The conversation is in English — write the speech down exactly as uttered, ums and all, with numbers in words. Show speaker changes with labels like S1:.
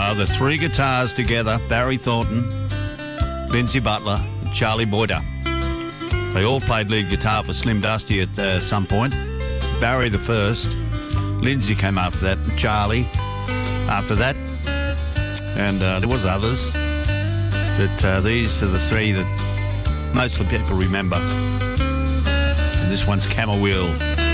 S1: Uh, the three guitars together, Barry Thornton, Lindsay Butler, and Charlie Boyder. They all played lead guitar for Slim Dusty at uh, some point. Barry the first, Lindsay came after that, and Charlie after that. And uh, there was others, but uh, these are the three that mostly people remember. And this one's Camel Wheel.